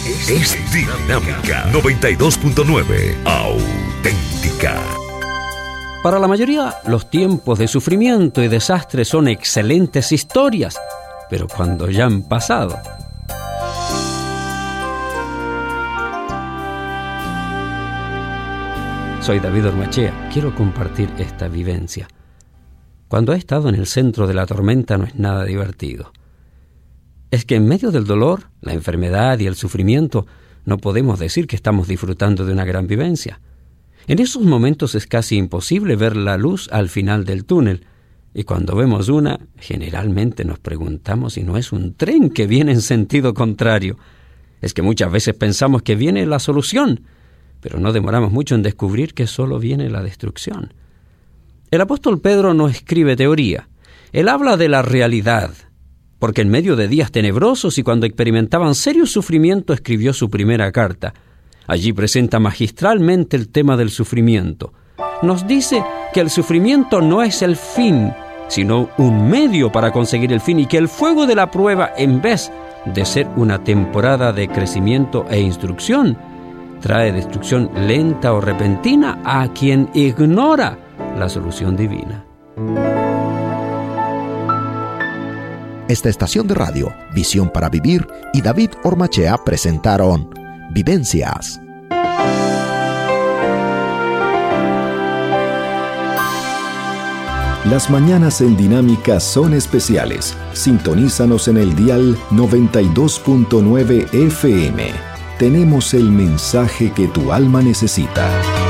es Dinámica 92.9, auténtica. Para la mayoría, los tiempos de sufrimiento y desastre son excelentes historias, pero cuando ya han pasado. Soy David Ormachea. Quiero compartir esta vivencia. Cuando he estado en el centro de la tormenta no es nada divertido. Es que en medio del dolor, la enfermedad y el sufrimiento, no podemos decir que estamos disfrutando de una gran vivencia. En esos momentos es casi imposible ver la luz al final del túnel, y cuando vemos una, generalmente nos preguntamos si no es un tren que viene en sentido contrario. Es que muchas veces pensamos que viene la solución, pero no demoramos mucho en descubrir que solo viene la destrucción. El apóstol Pedro no escribe teoría, él habla de la realidad, porque en medio de días tenebrosos y cuando experimentaban serio sufrimiento escribió su primera carta. Allí presenta magistralmente el tema del sufrimiento. Nos dice que el sufrimiento no es el fin, sino un medio para conseguir el fin, y que el fuego de la prueba, en vez de ser una temporada de crecimiento e instrucción, trae destrucción lenta o repentina a quien ignora la solución divina. Esta estación de radio, Visión para Vivir y David Ormachea presentaron Vivencias. Las mañanas en Dinámica son especiales. Sintonízanos en el dial 92.9 FM. Tenemos el mensaje que tu alma necesita.